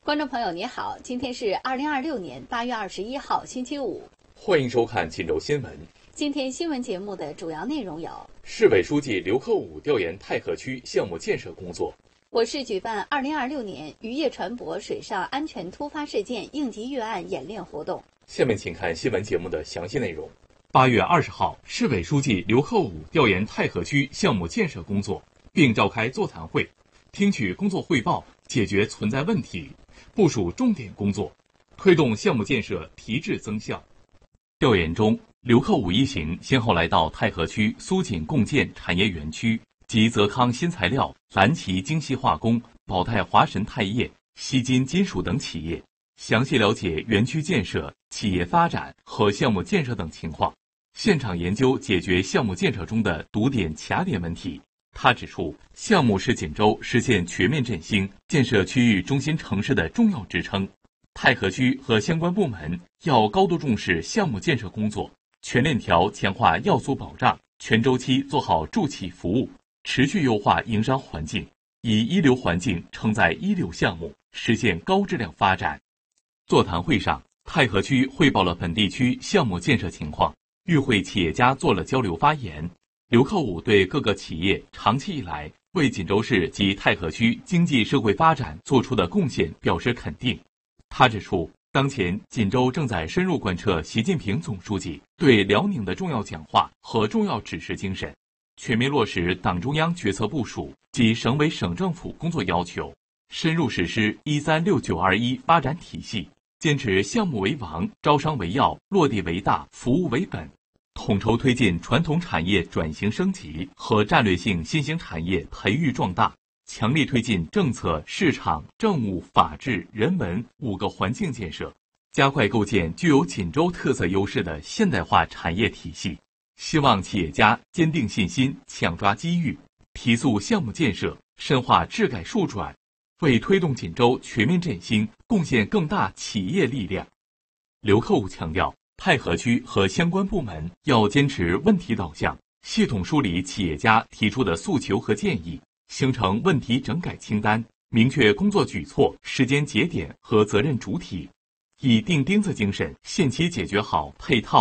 观众朋友你好，今天是2026年8月21号星期五， 欢迎收看锦州新闻。 今天新闻节目的主要内容有： 市委书记刘克武调研太河区项目建设工作； 我市举办2026年渔业船舶水上安全突发事件应急预案演练活动。 下面请看新闻节目的详细内容。8月20号，市委书记刘克武调研太河区项目建设工作，并召开座谈会，听取工作汇报，解决存在问题，部署重点工作，推动项目建设提质增效。调研中，刘克武一行先后来到太河区苏锦共建产业园区及泽康新材料、蓝旗精细化工、宝泰华神钛业、西金金属等企业，详细了解园区建设、企业发展和项目建设等情况，现场研究解决项目建设中的堵点卡点问题。他指出，项目是锦州实现全面振兴、建设区域中心城市的重要支撑。太河区和相关部门要高度重视项目建设工作，全链条强化要素保障，全周期做好助企服务，持续优化营商环境，以一流环境承载一流项目，实现高质量发展。座谈会上，太河区汇报了本地区项目建设情况，与会企业家做了交流发言。刘克武对各个企业长期以来为锦州市及太河区经济社会发展做出的贡献表示肯定。他指出，当前锦州正在深入贯彻习近平总书记对辽宁的重要讲话和重要指示精神，全面落实党中央决策部署及省委省政府工作要求，深入实施136921发展体系，坚持项目为王、招商为要、落地为大、服务为本，统筹推进传统产业转型升级和战略性新兴产业培育壮大，强力推进政策、市场、政务、法治、人文5个环境建设，加快构建具有锦州特色优势的现代化产业体系。希望企业家坚定信心，抢抓机遇，提速项目建设，深化治改数转，为推动锦州全面振兴贡献更大企业力量。刘克武强调，太河区和相关部门要坚持问题导向，系统梳理企业家提出的诉求和建议，形成问题整改清单，明确工作举措、时间节点和责任主体，以钉钉子精神，限期解决好配套